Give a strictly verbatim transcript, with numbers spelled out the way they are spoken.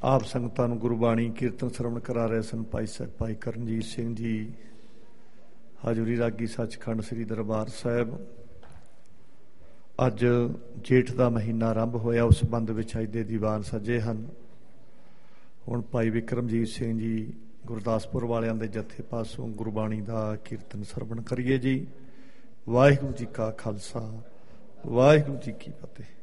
ਆਪ ਸੰਗਤਾਂ ਨੂੰ ਗੁਰਬਾਣੀ ਕੀਰਤਨ ਸਰਵਣ ਕਰਾ ਰਹੇ ਸਨ ਭਾਈ ਸਾਹਿਬ ਭਾਈ ਕਰਨਜੀਤ ਸਿੰਘ ਜੀ, ਹਾਜ਼ਰੀ ਰਾਗੀ ਸੱਚਖੰਡ ਸ੍ਰੀ ਦਰਬਾਰ ਸਾਹਿਬ। ਅੱਜ ਜੇਠ ਦਾ ਮਹੀਨਾ ਆਰੰਭ ਹੋਇਆ, ਉਸ ਸੰਬੰਧ ਵਿੱਚ ਅੱਜ ਦੇ ਦੀਵਾਨ ਸਜੇ ਹਨ। ਹੁਣ ਭਾਈ ਵਿਕਰਮਜੀਤ ਸਿੰਘ ਜੀ ਗੁਰਦਾਸਪੁਰ ਵਾਲਿਆਂ ਦੇ ਜਥੇ ਪਾਸੋਂ ਗੁਰਬਾਣੀ ਦਾ ਕੀਰਤਨ ਸਰਵਣ ਕਰੀਏ ਜੀ। ਵਾਹਿਗੁਰੂ ਜੀ ਕਾ ਖਾਲਸਾ, ਵਾਹਿਗੁਰੂ ਜੀ ਕੀ ਫਤਿਹ।